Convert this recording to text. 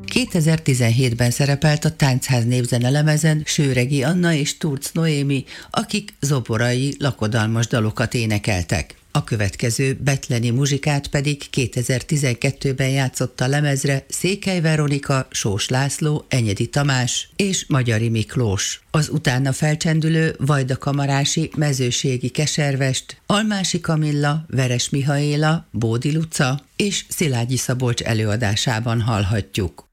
2017-ben szerepelt a Táncház népzene lemezen Sőregi Anna és Turc Noémi, akik zoborai, lakodalmas dalokat énekeltek. A következő betleni muzsikát pedig 2012-ben játszotta a lemezre Székely Veronika, Sós László, Enyedi Tamás és Magyari Miklós. Az utána felcsendülő Vajda Kamarási, Mezőségi Keservest, Almási Kamilla, Veres Mihaéla, Bódi Luca és Szilágyi Szabolcs előadásában hallhatjuk.